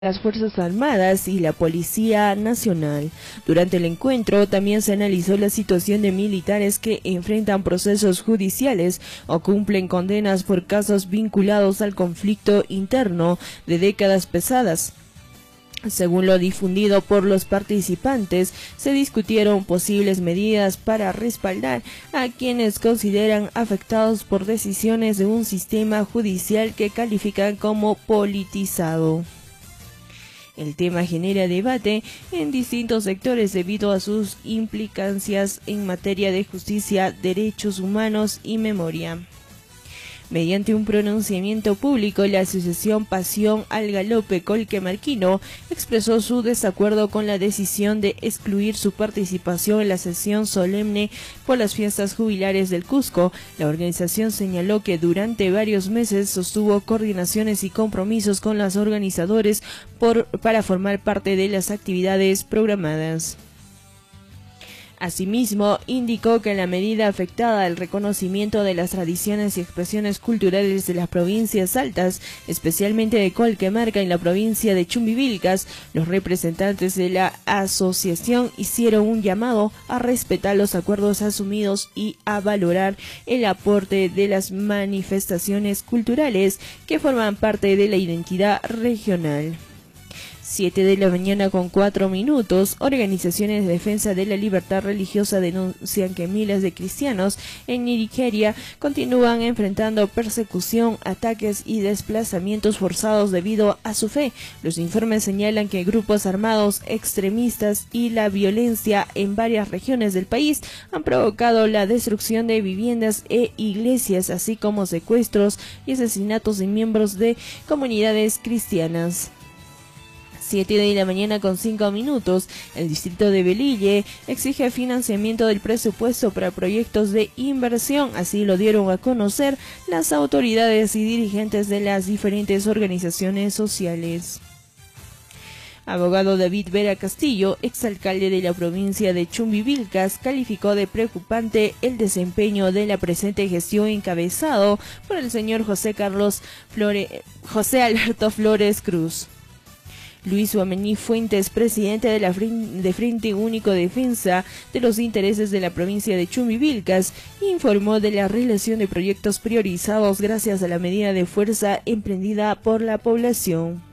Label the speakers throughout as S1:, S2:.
S1: las Fuerzas Armadas y la Policía Nacional. Durante el encuentro también se analizó la situación de militares que enfrentan procesos judiciales o cumplen condenas por casos vinculados al conflicto interno de décadas pasadas. Según lo difundido por los participantes, se discutieron posibles medidas para respaldar a quienes consideran afectados por decisiones de un sistema judicial que califican como politizado. El tema genera debate en distintos sectores debido a sus implicancias en materia de justicia, derechos humanos y memoria. Mediante un pronunciamiento público, la asociación Pasión al Galope Colquemarquino expresó su desacuerdo con la decisión de excluir su participación en la sesión solemne por las fiestas jubilares del Cusco. La organización señaló que durante varios meses sostuvo coordinaciones y compromisos con los organizadores para formar parte de las actividades programadas. Asimismo, indicó que la medida afectada al reconocimiento de las tradiciones y expresiones culturales de las provincias altas, especialmente de Colquemarca y la provincia de Chumbivilcas, los representantes de la asociación hicieron un llamado a respetar los acuerdos asumidos y a valorar el aporte de las manifestaciones culturales que forman parte de la identidad regional. 7:04 a.m, organizaciones de defensa de la libertad religiosa denuncian que miles de cristianos en Nigeria continúan enfrentando persecución, ataques y desplazamientos forzados debido a su fe. Los informes señalan que grupos armados extremistas y la violencia en varias regiones del país han provocado la destrucción de viviendas e iglesias, así como secuestros y asesinatos de miembros de comunidades cristianas. 7:05 a.m, el distrito de Velille exige financiamiento del presupuesto para proyectos de inversión, así lo dieron a conocer las autoridades y dirigentes de las diferentes organizaciones sociales. Abogado David Vera Castillo, exalcalde de la provincia de Chumbivilcas, calificó de preocupante el desempeño de la presente gestión encabezado por el señor José Alberto Flores Cruz. Luis Uamení Fuentes, presidente de Frente Único de Defensa de los Intereses de la provincia de Chumbivilcas, informó de la realización de proyectos priorizados gracias a la medida de fuerza emprendida por la población.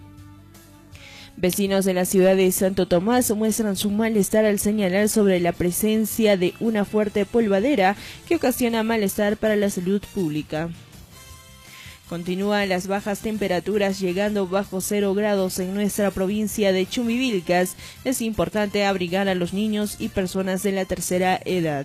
S1: Vecinos de la ciudad de Santo Tomás muestran su malestar al señalar sobre la presencia de una fuerte polvadera que ocasiona malestar para la salud pública. Continúan las bajas temperaturas llegando bajo 0 grados en nuestra provincia de Chumbivilcas. Es importante abrigar a los niños y personas de la tercera edad.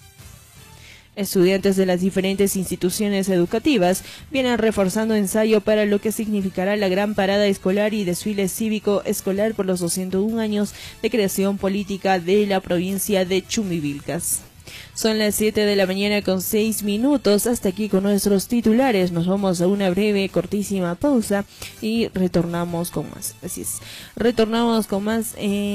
S1: Estudiantes de las diferentes instituciones educativas vienen reforzando ensayo para lo que significará la gran parada escolar y desfile cívico escolar por los 201 años de creación política de la provincia de Chumbivilcas. Son las 7:06 a.m. Hasta aquí con nuestros titulares. Nos vamos a una breve, cortísima pausa y retornamos con más. Así es. Retornamos con más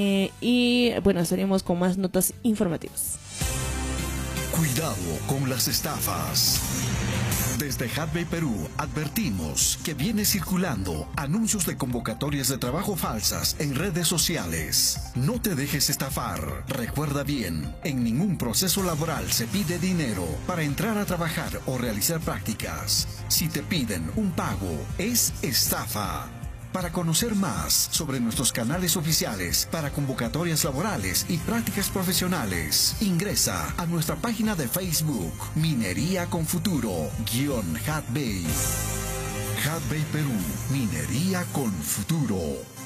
S1: y bueno, estaremos con más notas informativas.
S2: Cuidado con las estafas. Desde Hatbay Perú advertimos que viene circulando anuncios de convocatorias de trabajo falsas en redes sociales. No te dejes estafar. Recuerda bien, en ningún proceso laboral se pide dinero para entrar a trabajar o realizar prácticas. Si te piden un pago, es estafa. Para conocer más sobre nuestros canales oficiales para convocatorias laborales y prácticas profesionales, ingresa a nuestra página de Facebook, Minería con Futuro, _Hatbay. Hatbay Perú, Minería con Futuro.